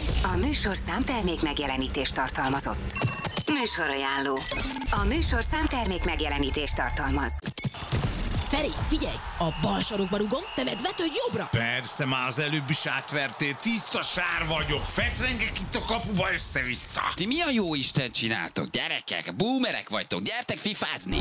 A műsorszám termék megjelenítést tartalmazott. Műsorajánló. A műsorszám termék megjelenítést tartalmaz. Feri, figyelj! A bal sarokba rugom, te meg vetődj jobbra! Persze, már az előbb is átvertél, tiszta sár vagyok, fetrengek itt a kapuba össze-vissza. Ti mi a jó Isten csináltok, gyerekek? Boomerek vagytok, gyertek fifázni!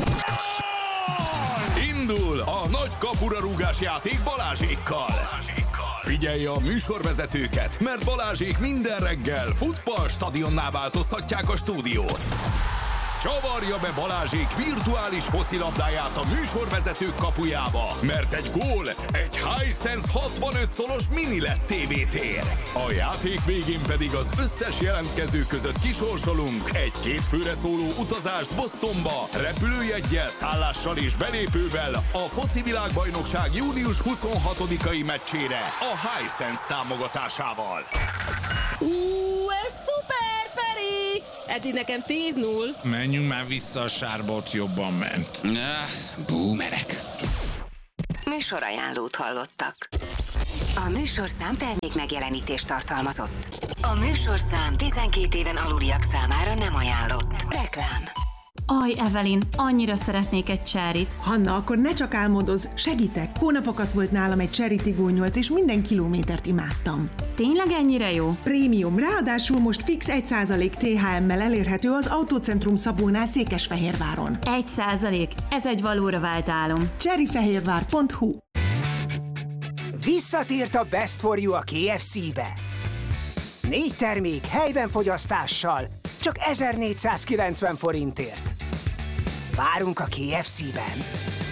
Indul a nagy kapura rúgás játék Balázsékkal. Figyelj a műsorvezetőket, mert Balázsék minden reggel futballstadionná változtatják a stúdiót. Csavarja be Balázsék virtuális focilabdáját a műsorvezetők kapujába, mert egy gól egy Hisense 65 szolos mini LED TV-tér. A játék végén pedig az összes jelentkező között kisorsolunk egy 2 főre szóló utazást Bostonba, repülőjeggyel, szállással és belépővel a foci világbajnokság június 26-ai meccsére a Hisense támogatásával. Ez szuper, Feri! Eddig nekem 10-0. Menjünk már vissza a sárba, ott jobban ment. Boomerek. Műsorajánlót hallottak. A műsorszám termék megjelenítést tartalmazott. A műsorszám 12 éven aluliak számára nem ajánlott. Reklám. Aj, Evelyn, annyira szeretnék egy cserit. Hanna, akkor ne csak álmodozz, segítek. Hónapokat volt nálam egy Cherry Tigó 8, és minden kilométert imádtam. Tényleg ennyire jó? Prémium, ráadásul most fix 1% THM-mel elérhető az Autócentrum Szabónál Székesfehérváron. 1%, ez egy valóra vált álom. cherryfehérvár.hu. Visszatért a Best for You a KFC-be. 4 termék helyben fogyasztással, csak 1490 forintért. Várunk a KFC-ben.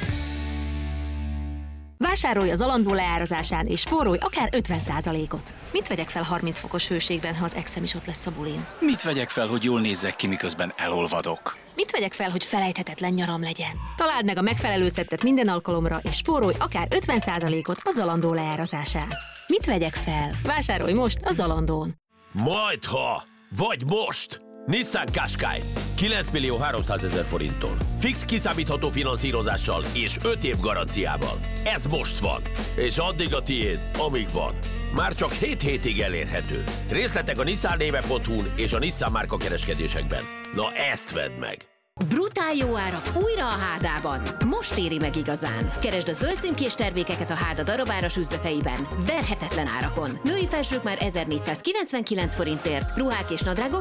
Vásárolj az Zalando leárazásán és spórolj akár 50%-ot. Mit vegyek fel 30 fokos hőségben, ha az exem is ott lesz a bulin? Mit vegyek fel, hogy jól nézzek ki, miközben elolvadok? Mit vegyek fel, hogy felejthetetlen nyaram legyen? Találd meg a megfelelő szettet minden alkalomra, és spórolj akár 50%-ot a Zalando leárazásán. Mit vegyek fel? Vásárolj most a Zalandón. Majdha, vagy most! Nissan Qashqai 9.300.000 forinttól. Fix kiszámítható finanszírozással és 5 év garanciával. Ez most van, és addig a tiéd, amíg van. Már csak 7 hétig elérhető. Részletek a nissannéve.hu-n és a Nissan márka kereskedésekben. Na ezt vedd meg! Brutál jó árak újra a Hádában. Most éri meg igazán. Keresd a zöld címkés termékeket a Háda darabáras üzleteiben. Verhetetlen árakon. Női felsők már 1499 forintért, ruhák és nadrágok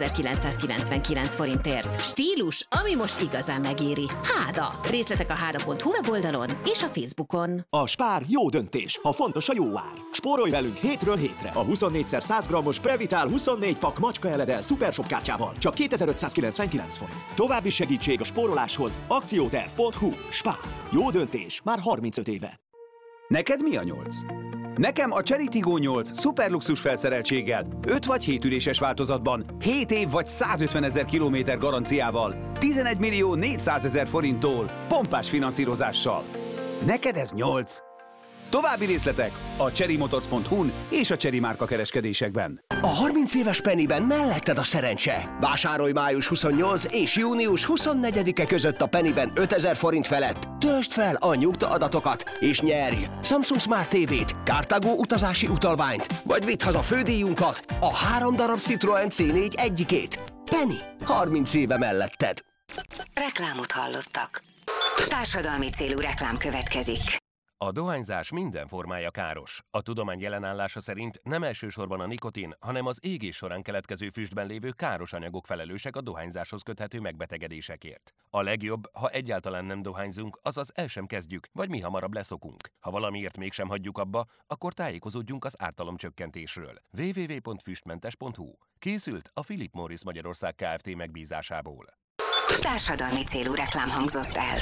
2999 forintért. Stílus, ami most igazán megéri. Háda. Részletek a háda.hu weboldalon és a Facebookon. A Spár jó döntés, ha fontos a jó ár. Spórolj velünk hétről hétre a 24x100 g-os Previtál 24 pak macska eledel Supershop kártyával. Csak 2599 forint. További segítség a spóroláshoz akcióterv.hu. Spár. Jó döntés már 35 éve. Neked mi a 8? Nekem a Cherry Tigó 8 szuperluxus felszereltséggel, 5 vagy 7 üléses változatban, 7 év vagy 150 000 kilométer garanciával, 11.400.000 forinttól, pompás finanszírozással. Neked ez 8? További részletek a cherrymotors.hu-n és a Cherry márka kereskedésekben. A 30 éves Pennyben melletted a szerencse. Vásárolj május 28 és június 24-e között a Pennyben 5000 forint felett. Töltsd fel a nyugtaadatokat és nyerj Samsung Smart TV-t, Cartago utazási utalványt, vagy vidd haza fődíjunkat, a 3 darab Citroen C4 egyikét. Penny, 30 éve melletted. Reklámot hallottak. Társadalmi célú reklám következik. A dohányzás minden formája káros. A tudomány jelenállása szerint nem elsősorban a nikotin, hanem az égés során keletkező füstben lévő káros anyagok felelősek a dohányzáshoz köthető megbetegedésekért. A legjobb, ha egyáltalán nem dohányzunk, azaz el sem kezdjük, vagy mi hamarabb leszokunk. Ha valamiért mégsem hagyjuk abba, akkor tájékozódjunk az ártalomcsökkentésről. www.füstmentes.hu. Készült a Philip Morris Magyarország Kft. Megbízásából. Társadalmi célú reklám hangzott el.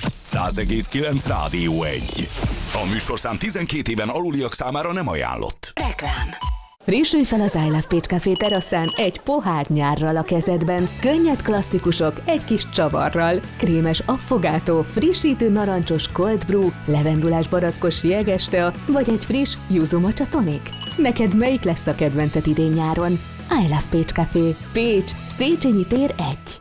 100,9 Rádió 1. A műsorszám 12 éven aluliak számára nem ajánlott. Reklám. Frissülj fel az I Love Pécs Café teraszán egy pohár nyárral a kezedben. Könnyed klasszikusok egy kis csavarral. Krémes affogátó, frissítő narancsos cold brew, levendulás barackos jégeste, vagy egy friss yuzu matcha tonic. Neked melyik lesz a kedvenced idén nyáron? I Love Pécs Café. Pécs, Széchenyi tér 1.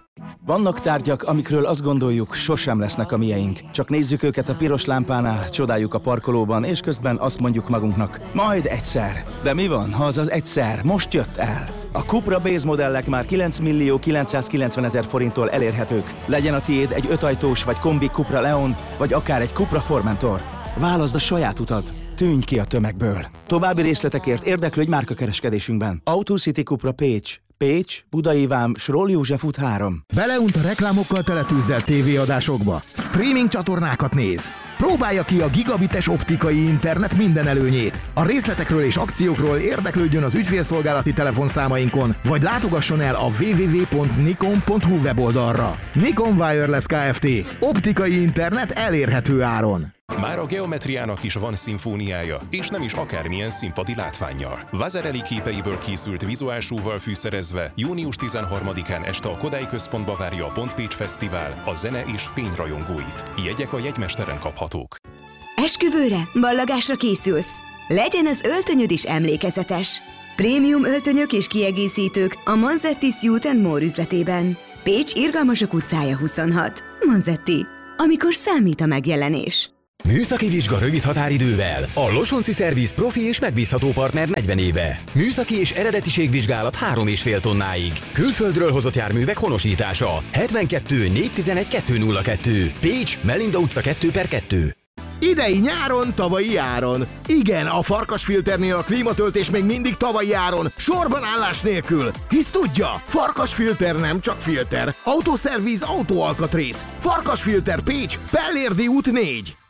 Vannak tárgyak, amikről azt gondoljuk, sosem lesznek a mieink. Csak nézzük őket a piros lámpánál, csodáljuk a parkolóban, és közben azt mondjuk magunknak, majd egyszer. De mi van, ha az egyszer most jött el? A Cupra Base modellek már 9.990.000 forinttól elérhetők. Legyen a tiéd egy 5 ajtós vagy kombi Cupra Leon, vagy akár egy Cupra Formentor. Válaszd a saját utat. Tűnj ki a tömegből. További részletekért érdeklődj márkakereskedésünkben. AutoCity Cupra Pécs. Pécs, Budai Vám, Sroll József út 3. Beleunt a reklámokkal teletűzdelt tévéadásokba. Streaming csatornákat néz. Próbálja ki a gigabites optikai internet minden előnyét. A részletekről és akciókról érdeklődjön az ügyfélszolgálati telefonszámainkon, vagy látogasson el a www.nikon.hu weboldalra. Nikon Wireless Kft. Optikai internet elérhető áron. Már a geometriának is van szimfóniája, és nem is akármilyen színpadi látvánnyal. Vazarelli képeiből készült vizuálsúval fűszerezve június 13-án este a Kodály Központba várja a Pontpécs Fesztivál a zene és fényrajongóit. Jegyek a jegymesteren kaphatók. Esküvőre, ballagásra készülsz? Legyen az öltönyöd is emlékezetes. Prémium öltönyök és kiegészítők a Manzetti Suit & More üzletében. Pécs Irgalmasok utcája 26. Manzetti. Amikor számít a megjelenés. Műszaki vizsga rövid határidővel. A Losonci Szerviz profi és megbízható partner 40 éve. Műszaki és eredetiségvizsgálat 3,5 tonnáig. Külföldről hozott járművek honosítása. 72 411 202. Pécs, Melinda utca 2/2. Idei nyáron, tavalyi áron. Igen, a Farkasfilternél a klímatöltés még mindig tavalyi áron, sorban állás nélkül. Hisz tudja, Farkasfilter nem csak filter. Autoszervíz, autóalkatrész. Farkasfilter Pécs, Pellérdi út 4.